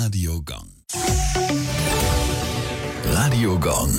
Radio Gong. Radio Gong.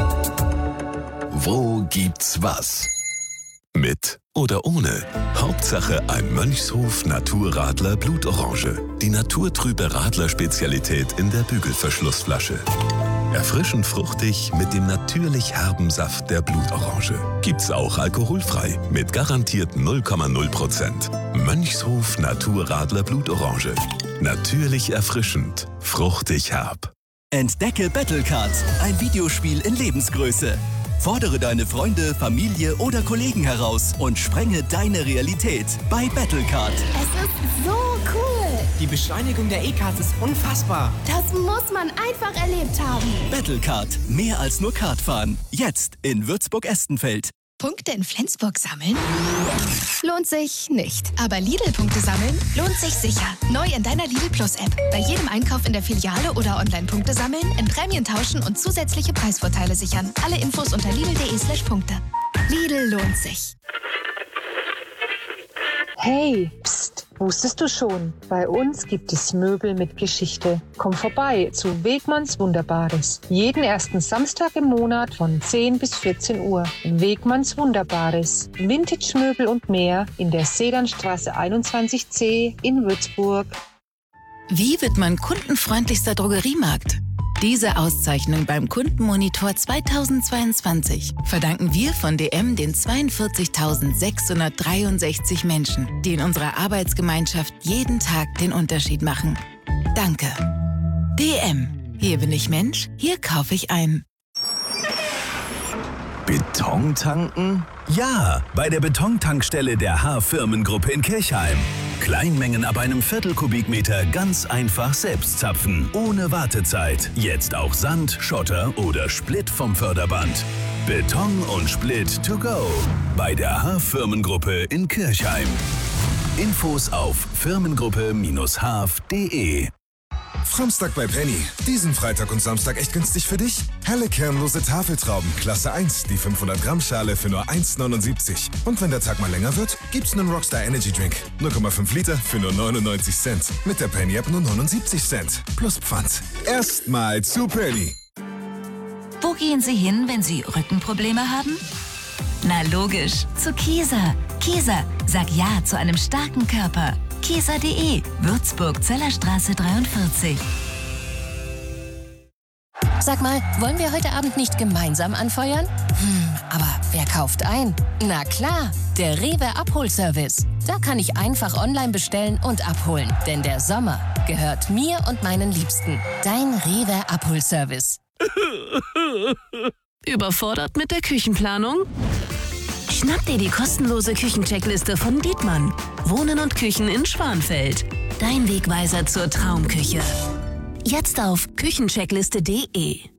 Wo gibt's was? Mit oder ohne. Hauptsache ein Mönchshof Naturradler Blutorange. Die naturtrübe Radler-Spezialität in der Bügelverschlussflasche. Erfrischend fruchtig mit dem natürlich herben Saft der Blutorange. Gibt's auch alkoholfrei mit garantiert 0,0%. Mönchshof Naturradler Blutorange. Natürlich erfrischend, fruchtig herb. Entdecke Battlecard, ein Videospiel in Lebensgröße. Fordere deine Freunde, Familie oder Kollegen heraus und sprenge deine Realität bei Battlecard. Es ist so cool. Die Beschleunigung der E-Cards ist unfassbar. Das muss man einfach erlebt haben. Battlecard, mehr als nur Kartfahren. Jetzt in Würzburg-Estenfeld. Punkte in Flensburg sammeln? Lohnt sich nicht. Aber Lidl-Punkte sammeln lohnt sich sicher. Neu in deiner Lidl Plus-App. Bei jedem Einkauf in der Filiale oder Online-Punkte sammeln, in Prämien tauschen und zusätzliche Preisvorteile sichern. Alle Infos unter lidl.de/Punkte. Lidl lohnt sich. Hey, psst, wusstest du schon? Bei uns gibt es Möbel mit Geschichte. Komm vorbei zu Wegmanns Wunderbares. Jeden ersten Samstag im Monat von 10 bis 14 Uhr. Wegmanns Wunderbares. Vintage-Möbel und mehr in der Sedanstraße 21c in Würzburg. Wie wird man kundenfreundlichster Drogeriemarkt? Diese Auszeichnung beim Kundenmonitor 2022 verdanken wir von DM den 42.663 Menschen, die in unserer Arbeitsgemeinschaft jeden Tag den Unterschied machen. Danke. DM. Hier bin ich Mensch, hier kaufe ich ein. Beton tanken? Ja, bei der Betontankstelle der H-Firmengruppe in Kirchheim. Kleinmengen ab einem Viertel-Kubikmeter ganz einfach selbst zapfen, ohne Wartezeit. Jetzt auch Sand, Schotter oder Split vom Förderband. Beton und Split to go. Bei der H-Firmengruppe in Kirchheim. Infos auf firmengruppe-haf.de. Samstag bei Penny. Diesen Freitag und Samstag echt günstig für dich? Helle kernlose Tafeltrauben, Klasse 1, die 500 Gramm Schale für nur 1,79. Und wenn der Tag mal länger wird, gibt's einen Rockstar Energy Drink. 0,5 Liter für nur 99 Cent. Mit der Penny App nur 79 Cent. Plus Pfand. Erstmal zu Penny. Wo gehen Sie hin, wenn Sie Rückenprobleme haben? Na logisch, zu Kieser. Kieser, sag Ja zu einem starken Körper. Kieser.de, Würzburg, Zellerstraße 43. Sag mal, wollen wir heute Abend nicht gemeinsam anfeuern? Aber wer kauft ein? Na klar, der Rewe Abholservice. Da kann ich einfach online bestellen und abholen. Denn der Sommer gehört mir und meinen Liebsten. Dein Rewe Abholservice. Überfordert mit der Küchenplanung? Schnapp dir die kostenlose Küchencheckliste von Dietmann. Wohnen und Küchen in Schwanfeld. Dein Wegweiser zur Traumküche. Jetzt auf küchencheckliste.de.